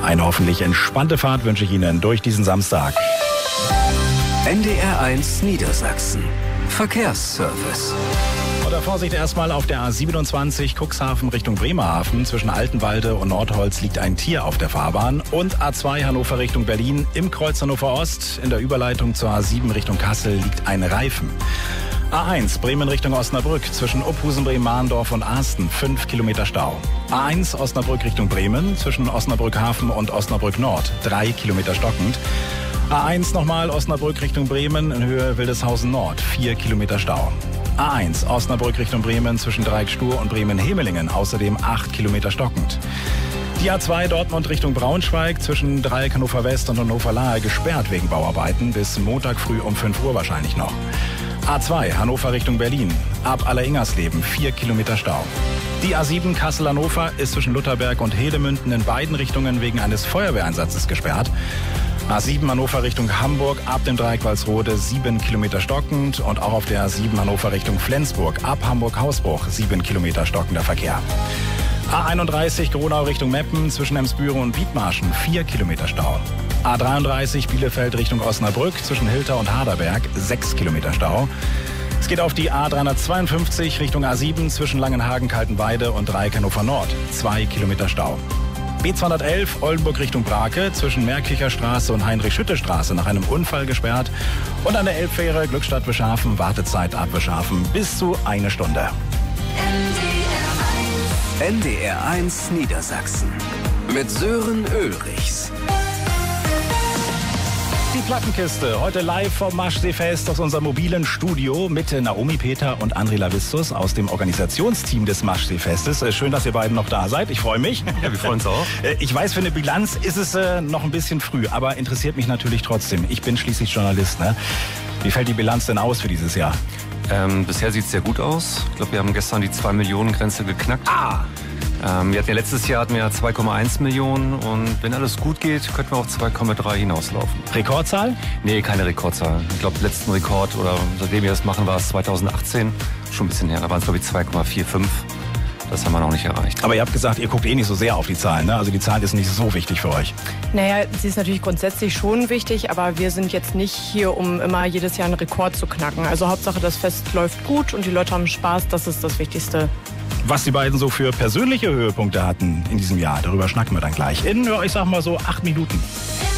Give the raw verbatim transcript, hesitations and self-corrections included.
Eine hoffentlich entspannte Fahrt wünsche ich Ihnen durch diesen Samstag. N D R eins Niedersachsen. Verkehrsservice. Oder Vorsicht erstmal auf der A siebenundzwanzig Cuxhaven Richtung Bremerhaven. Zwischen Altenwalde und Nordholz liegt ein Tier auf der Fahrbahn. Und A zwei Hannover Richtung Berlin im Kreuz Hannover Ost. In der Überleitung zur A sieben Richtung Kassel liegt ein Reifen. A eins Bremen Richtung Osnabrück zwischen Uphusen, Bremen-Mahndorf und Ahsten fünf Kilometer Stau. A eins Osnabrück Richtung Bremen zwischen Osnabrück Hafen und Osnabrück Nord drei Kilometer stockend. A eins nochmal Osnabrück Richtung Bremen in Höhe Wildeshausen Nord vier Kilometer Stau. A eins Osnabrück Richtung Bremen zwischen Dreieckstur und Bremen-Hemelingen außerdem acht Kilometer stockend. Die A zwei Dortmund Richtung Braunschweig zwischen Dreieck Hannover West und Hannover Lahe gesperrt wegen Bauarbeiten bis Montag früh um fünf Uhr wahrscheinlich noch. A zwei Hannover Richtung Berlin ab Alleringersleben vier Kilometer Stau. Die A sieben Kassel-Hannover ist zwischen Lutherberg und Hedemünden in beiden Richtungen wegen eines Feuerwehreinsatzes gesperrt. A sieben Hannover Richtung Hamburg ab dem Dreieck Walsrode sieben Kilometer stockend und auch auf der A sieben Hannover Richtung Flensburg ab Hamburg-Hausbruch sieben Kilometer stockender Verkehr. A einunddreißig Gronau Richtung Meppen zwischen Emsbüren und Wiedmarschen vier Kilometer Stau. A dreiunddreißig Bielefeld Richtung Osnabrück zwischen Hilter und Haderberg sechs Kilometer Stau. Es geht auf die A dreihundertzweiundfünfzig Richtung A sieben zwischen Langenhagen-Kaltenweide und Dreieck Hannover Nord zwei Kilometer Stau. B zweihundertelf Oldenburg Richtung Brake zwischen Märkircher Straße und Heinrich-Schütte-Straße nach einem Unfall gesperrt. Und an der Elbfähre Glückstadt-Bescharfen Wartezeit ab Bescharfen bis zu eine Stunde. N D R eins Niedersachsen mit Sören Ulrichs. Die Plattenkiste, heute live vom Maschseefest aus unserem mobilen Studio mit Naomi Peter und André Lavistus aus dem Organisationsteam des Maschseefestes. Schön, dass ihr beiden noch da seid. Ich freue mich. Ja, wir freuen uns auch. Ich weiß, für eine Bilanz ist es äh, noch ein bisschen früh, aber interessiert mich natürlich trotzdem. Ich bin schließlich Journalist. Ne? Wie fällt die Bilanz denn aus für dieses Jahr? Ähm, bisher sieht es sehr gut aus. Ich glaube, wir haben gestern die zwei Millionen Grenze geknackt. Ah! Ähm, wir hatten ja letztes Jahr hatten wir zwei Komma eins Millionen und wenn alles gut geht, könnten wir auf zwei Komma drei hinauslaufen. Rekordzahl? Nee, keine Rekordzahl. Ich glaube, letzten Rekord oder seitdem wir das machen, war es zweitausendachtzehn. Schon ein bisschen her. Da waren es, glaube ich, zwei Komma fünfundvierzig. Das haben wir noch nicht erreicht. Aber ihr habt gesagt, ihr guckt eh nicht so sehr auf die Zahlen, ne? Also die Zahl ist nicht so wichtig für euch. Naja, sie ist natürlich grundsätzlich schon wichtig, aber wir sind jetzt nicht hier, um immer jedes Jahr einen Rekord zu knacken. Also Hauptsache, das Fest läuft gut und die Leute haben Spaß, das ist das Wichtigste. Was die beiden so für persönliche Höhepunkte hatten in diesem Jahr, darüber schnacken wir dann gleich in, ich sag mal so, acht Minuten.